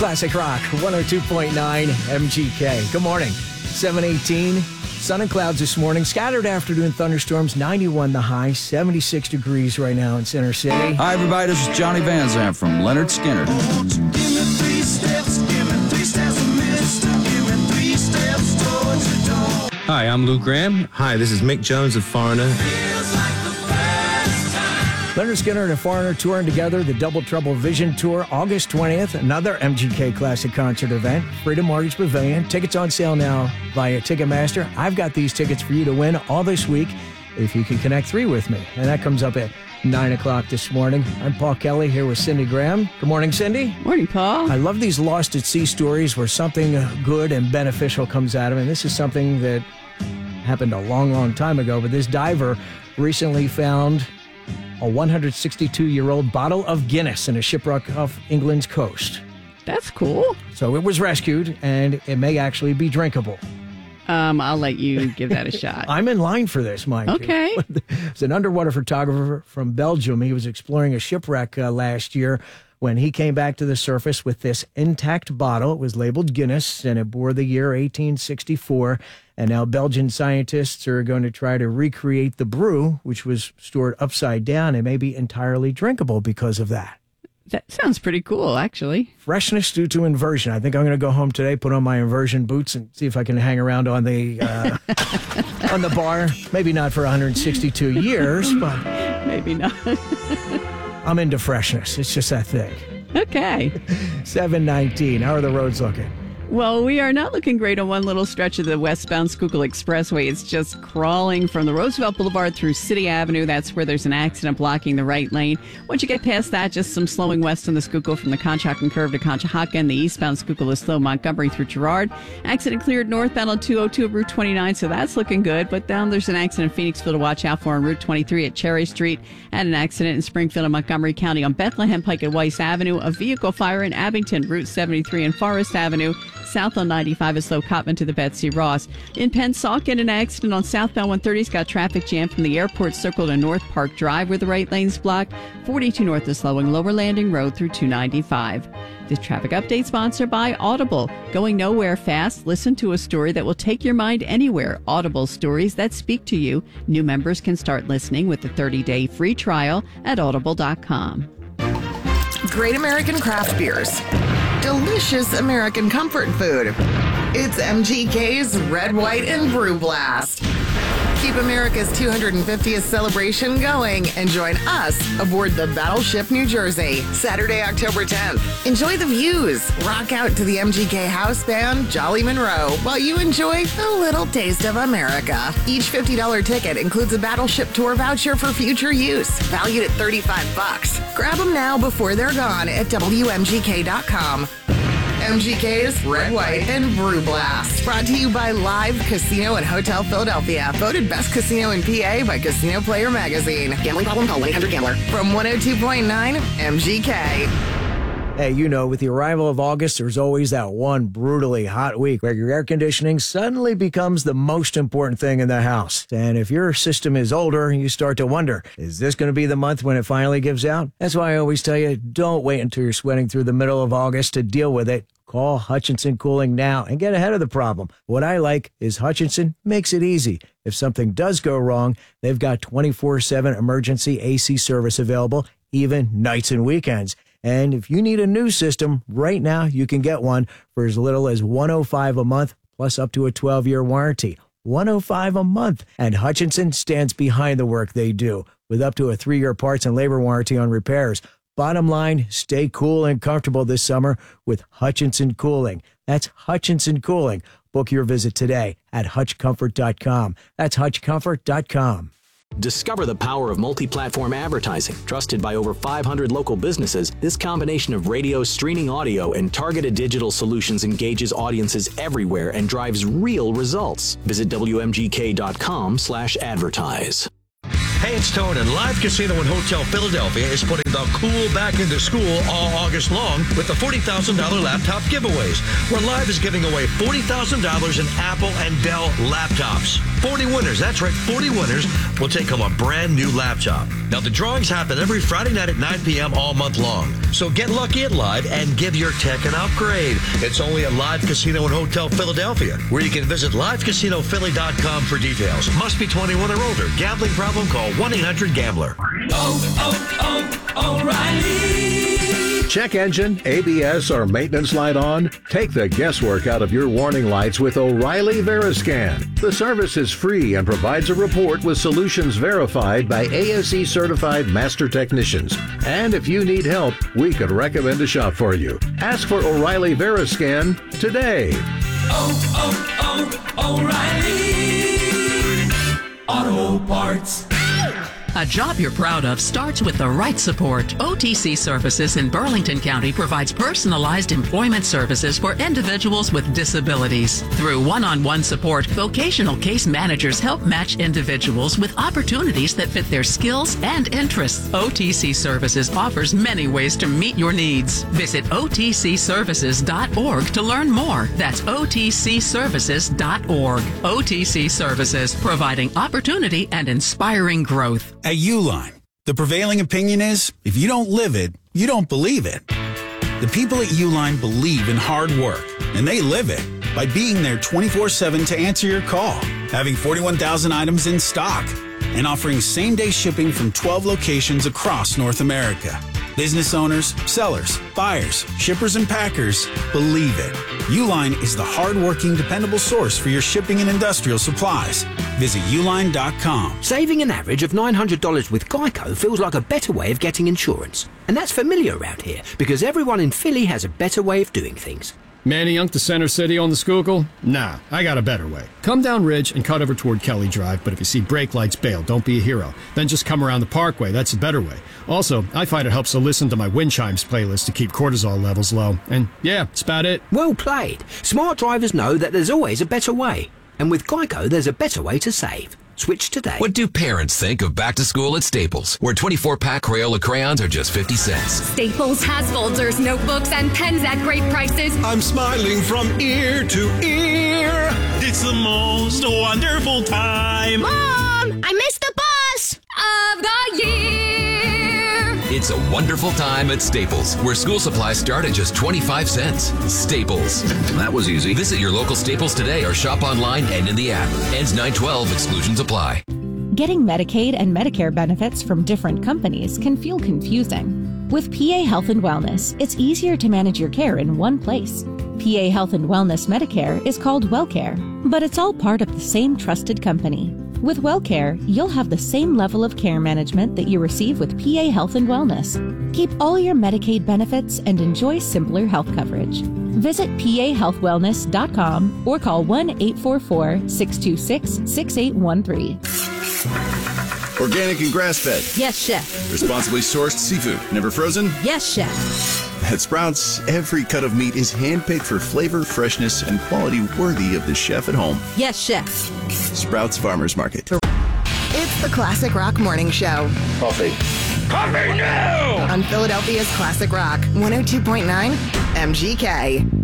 Classic Rock 102.9 MGK. Good morning. 7:18. Sun and clouds this morning. Scattered afternoon thunderstorms. 91 the high. 76 degrees right now in Center City. Hi, everybody. This is Johnny Van Zandt from Leonard Skinner. Hi, I'm Lou Graham. Hi, this is Mick Jones of Foreigner. Leonard Skinner and a Foreigner touring together the Double Trouble Vision Tour, August 20th. Another MGK Classic concert event. Freedom Mortgage Pavilion. Tickets on sale now via Ticketmaster. I've got these tickets for you to win all this week if you can connect 3 with me. And that comes up at 9 o'clock this morning. I'm Paul Kelly here with Cindy Graham. Good morning, Cindy. Morning, Paul. I love these lost at sea stories where something good and beneficial comes out of it. And this is something that happened a long, long time ago. But this diver recently found a 162-year-old bottle of Guinness in a shipwreck off England's coast. That's cool. So it was rescued, and it may actually be drinkable. I'll let you give that a shot. I'm in line for this, mind you. Okay. It's an underwater photographer from Belgium. He was exploring a shipwreck last year when he came back to the surface with this intact bottle. It was labeled Guinness, and it bore the year 1864. And now Belgian scientists are going to try to recreate the brew, which was stored upside down, and may be entirely drinkable because of that. That sounds pretty cool, actually. Freshness due to inversion. I think I'm going to go home today, put on my inversion boots, and see if I can hang around on the on the bar. Maybe not for 162 years, but Maybe not. I'm into freshness. It's just that thing. Okay. 7:19. How are the roads looking? Well, we are not looking great on one little stretch of the westbound Schuylkill Expressway. It's just crawling from the Roosevelt Boulevard through City Avenue. That's where there's an accident blocking the right lane. Once you get past that, just some slowing west on the Schuylkill from the Conshohocken curve to Conshohocken. The eastbound Schuylkill is slow, Montgomery through Girard. Accident cleared northbound on 202 of Route 29, so that's looking good. But down there's an accident in Phoenixville to watch out for on Route 23 at Cherry Street, and an accident in Springfield and Montgomery County on Bethlehem Pike at Weiss Avenue. A vehicle fire in Abington, Route 73 and Forest Avenue. South on 95 is slow, Cotman to the Betsy Ross. In Pennsauken, an accident on southbound 130's got traffic jam from the airport circle to North Park Drive where the right lane's blocked. 42 north is slowing, Lower Landing Road through 295. This traffic update sponsored by Audible. Going nowhere fast, listen to a story that will take your mind anywhere. Audible stories that speak to you. New members can start listening with a 30-day free trial at audible.com. Great American craft beers. Delicious American comfort food. It's MGK's Red, White, and Brew Blast. Keep America's 250th celebration going and join us aboard the Battleship New Jersey, Saturday, October 10th. Enjoy the views. Rock out to the MGK house band, Jolly Monroe, while you enjoy a little taste of America. Each $50 ticket includes a Battleship tour voucher for future use, valued at $35. Grab them now before they're gone at WMGK.com. MGK's Red, White, and Brew Blast. Brought to you by Live Casino and Hotel Philadelphia. Voted best casino in PA by Casino Player Magazine. Gambling problem? Call 1-800-GAMBLER. From 102.9 MGK. Hey, you know, with the arrival of August, there's always that one brutally hot week where your air conditioning suddenly becomes the most important thing in the house. And if your system is older, you start to wonder, is this going to be the month when it finally gives out? That's why I always tell you, don't wait until you're sweating through the middle of August to deal with it. Call Hutchinson Cooling now and get ahead of the problem. What I like is Hutchinson makes it easy. If something does go wrong, they've got 24/7 emergency AC service available, even nights and weekends. And if you need a new system, right now you can get one for as little as $105 a month, plus up to a 12-year warranty. $105 a month. And Hutchinson stands behind the work they do, with up to a 3-year parts and labor warranty on repairs. Bottom line, stay cool and comfortable this summer with Hutchinson Cooling. That's Hutchinson Cooling. Book your visit today at hutchcomfort.com. That's hutchcomfort.com. Discover the power of multi-platform advertising. Trusted by over 500 local businesses, this combination of radio, streaming audio, and targeted digital solutions engages audiences everywhere and drives real results. Visit WMGK.com/advertise. Hey, it's Tone, and Live Casino and Hotel Philadelphia is putting the cool back into school all August long with the $40,000 laptop giveaways, where Live is giving away $40,000 in Apple and Dell laptops. 40 winners, that's right, 40 winners will take home a brand new laptop. Now, the drawings happen every Friday night at 9 p.m. all month long. So get lucky at Live and give your tech an upgrade. It's only at Live Casino and Hotel Philadelphia, where you can visit livecasinophilly.com for details. Must be 21 or older. Gambling problem? Call 1-800-GAMBLER. O'Reilly. Check engine, ABS, or maintenance light on? Take the guesswork out of your warning lights with O'Reilly Veriscan. The service is free and provides a report with solutions verified by ASE certified master technicians. And if you need help, we could recommend a shop for you. Ask for O'Reilly Veriscan today. O'Reilly Auto Parts. A job you're proud of starts with the right support. OTC Services in Burlington County provides personalized employment services for individuals with disabilities. Through one-on-one support, vocational case managers help match individuals with opportunities that fit their skills and interests. OTC Services offers many ways to meet your needs. Visit otcservices.org to learn more. That's otcservices.org. OTC Services, providing opportunity and inspiring growth. At Uline, the prevailing opinion is, if you don't live it, you don't believe it. The people at Uline believe in hard work, and they live it by being there 24/7 to answer your call, having 41,000 items in stock, and offering same-day shipping from 12 locations across North America. Business owners, sellers, buyers, shippers, and packers believe it. Uline is the hard-working, dependable source for your shipping and industrial supplies. Visit uline.com. Saving an average of $900 with Geico feels like a better way of getting insurance. And that's familiar around here, because everyone in Philly has a better way of doing things. Manny Young to Center City on the Schuylkill? Nah, I got a better way. Come down Ridge and cut over toward Kelly Drive, but if you see brake lights, bail. Don't be a hero. Then just come around the Parkway. That's the better way. Also, I find it helps to listen to my wind chimes playlist to keep cortisol levels low. And yeah, that's about it. Well played. Smart drivers know that there's always a better way. And with Geico, there's a better way to save. Switch today. What do parents think of back to school at Staples, where 24-pack Crayola crayons are just 50 cents? Staples has folders, notebooks, and pens at great prices. I'm smiling from ear to ear. It's the most wonderful time. Mom, I missed the bus of the year. It's a wonderful time at Staples, where school supplies start at just 25 cents. Staples. That was easy. Visit your local Staples today or shop online and in the app. Ends 9/12. Exclusions apply. Getting Medicaid and Medicare benefits from different companies can feel confusing. With PA Health and Wellness, it's easier to manage your care in one place. PA Health and Wellness Medicare is called WellCare, but it's all part of the same trusted company. With WellCare, you'll have the same level of care management that you receive with PA Health and Wellness. Keep all your Medicaid benefits and enjoy simpler health coverage. Visit pahealthwellness.com or call 1-844-626-6813. Organic and grass-fed. Yes, chef. Responsibly sourced seafood. Never frozen? Yes, chef. At Sprouts, every cut of meat is handpicked for flavor, freshness, and quality worthy of the chef at home. Yes, chef. Sprouts Farmers Market. It's the Classic Rock Morning Show. Coffee. Coffee now! On Philadelphia's Classic Rock, 102.9 MGK.